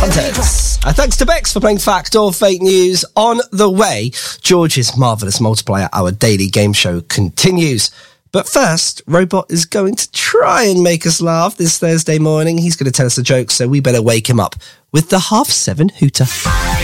Context. Thanks to Bex for playing Fact or Fake News. On the way, George's Marvellous Multiplier, our daily game show, continues. But first, Robot is going to try and make us laugh this Thursday morning. He's going to tell us a joke, so we better wake him up with the 7:30 hooter.